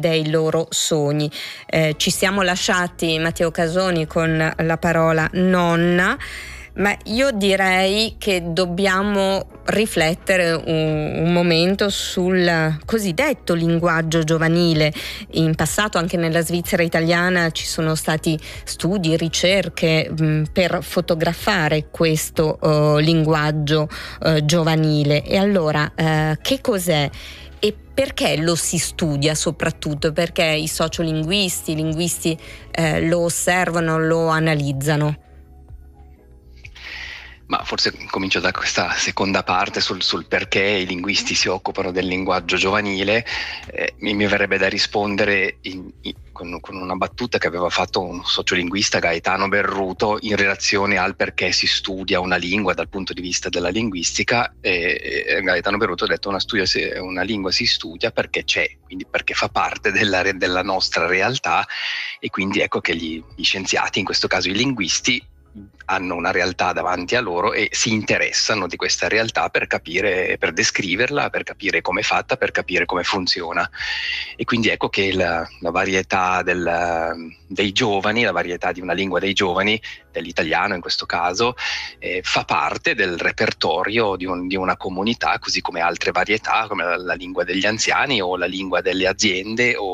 dei loro sogni. Ci siamo lasciati, Matteo Casoni, con la parola nonna, ma io direi che dobbiamo riflettere un momento sul cosiddetto linguaggio giovanile. In passato anche nella Svizzera italiana ci sono stati studi, ricerche per fotografare questo linguaggio giovanile. E allora che cos'è? E perché lo si studia soprattutto? Perché i sociolinguisti, i linguisti lo osservano, lo analizzano? Ma forse comincio da questa seconda parte sul perché i linguisti si occupano del linguaggio giovanile. Mi verrebbe da rispondere con una battuta che aveva fatto un sociolinguista, Gaetano Berruto, in relazione al perché si studia una lingua dal punto di vista della linguistica. Gaetano Berruto ha detto una lingua si studia perché c'è, quindi perché fa parte della nostra realtà, e quindi ecco che gli scienziati, in questo caso i linguisti, hanno una realtà davanti a loro e si interessano di questa realtà per capire, per descriverla, per capire come è fatta, per capire come funziona. E quindi ecco che la varietà dei giovani, la varietà di una lingua dei giovani, dell'italiano in questo caso, fa parte del repertorio di una comunità, così come altre varietà come la lingua degli anziani o la lingua delle aziende o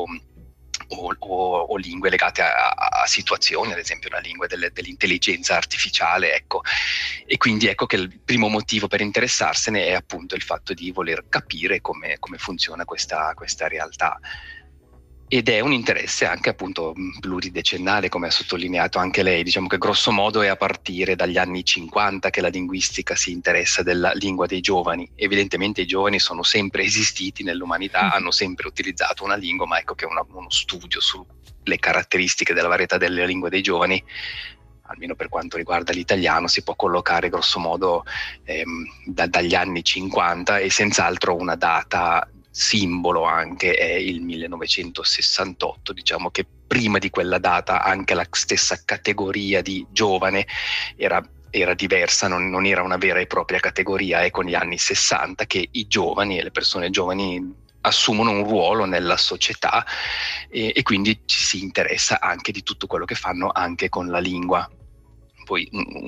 lingue legate a situazioni, ad esempio una lingua dell'intelligenza artificiale, ecco. E quindi ecco che il primo motivo per interessarsene è appunto il fatto di voler capire come funziona questa realtà. Ed è un interesse anche appunto pluridecennale, come ha sottolineato anche lei. Diciamo che grosso modo è a partire dagli anni 50 che la linguistica si interessa della lingua dei giovani. Evidentemente i giovani sono sempre esistiti nell'umanità, hanno sempre utilizzato una lingua, ma ecco che uno studio sulle caratteristiche della varietà delle lingue dei giovani, almeno per quanto riguarda l'italiano, si può collocare grosso modo dagli anni 50, e senz'altro una data simbolo anche è il 1968. Diciamo che prima di quella data anche la stessa categoria di giovane era diversa, non era una vera e propria categoria. È con gli anni 60 che i giovani e le persone giovani assumono un ruolo nella società, e quindi ci si interessa anche di tutto quello che fanno anche con la lingua. Poi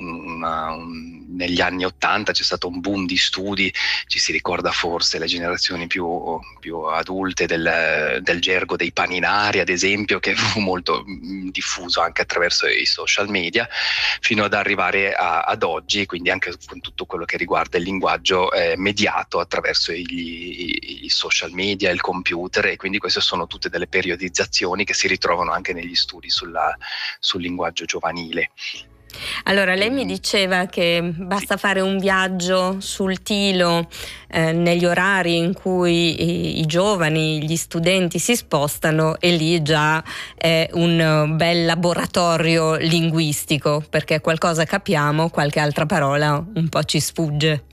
negli anni 80 c'è stato un boom di studi, ci si ricorda forse le generazioni più adulte del gergo dei paninari, ad esempio, che fu molto diffuso anche attraverso i social media, fino ad arrivare ad oggi, quindi anche con tutto quello che riguarda il linguaggio mediato attraverso i social media, il computer. E quindi queste sono tutte delle periodizzazioni che si ritrovano anche negli studi sul linguaggio giovanile. Allora, lei mi diceva che basta fare un viaggio sul Tilo negli orari in cui i giovani, gli studenti si spostano, e lì già è un bel laboratorio linguistico, perché qualcosa capiamo, qualche altra parola un po' ci sfugge.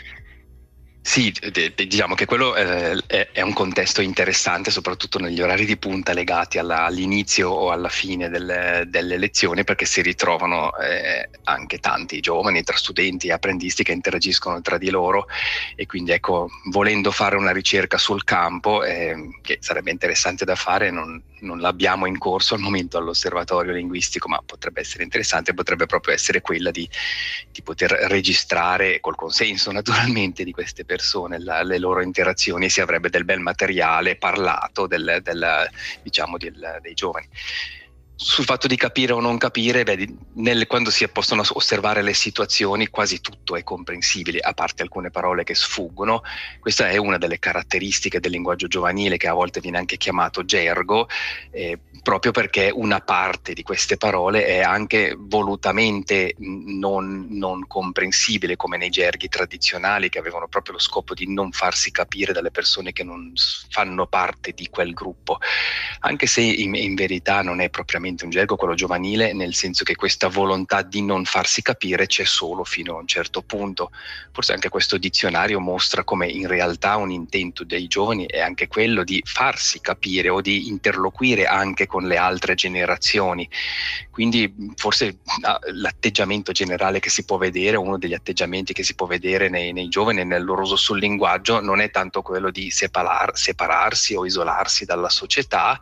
Sì, diciamo che quello è un contesto interessante, soprattutto negli orari di punta legati all'inizio o alla fine delle lezioni, perché si ritrovano anche tanti giovani, tra studenti e apprendisti, che interagiscono tra di loro. E quindi ecco, volendo fare una ricerca sul campo, che sarebbe interessante da fare, non l'abbiamo in corso al momento all'osservatorio linguistico, ma potrebbe essere interessante, potrebbe proprio essere quella di poter registrare, col consenso naturalmente di queste persone, le loro interazioni, e si avrebbe del bel materiale parlato dei giovani. Sul fatto di capire o non capire, quando si possono osservare le situazioni, quasi tutto è comprensibile, a parte alcune parole che sfuggono. Questa è una delle caratteristiche del linguaggio giovanile, che a volte viene anche chiamato gergo, proprio perché una parte di queste parole è anche volutamente non comprensibile, come nei gerghi tradizionali, che avevano proprio lo scopo di non farsi capire dalle persone che non fanno parte di quel gruppo, anche se in verità non è propriamente un gergo quello giovanile, nel senso che questa volontà di non farsi capire c'è solo fino a un certo punto. Forse anche questo dizionario mostra come in realtà un intento dei giovani è anche quello di farsi capire o di interloquire anche con le altre generazioni. Quindi forse l'atteggiamento generale che si può vedere, uno degli atteggiamenti che si può vedere nei giovani nel loro uso sul linguaggio, non è tanto quello di separarsi o isolarsi dalla società,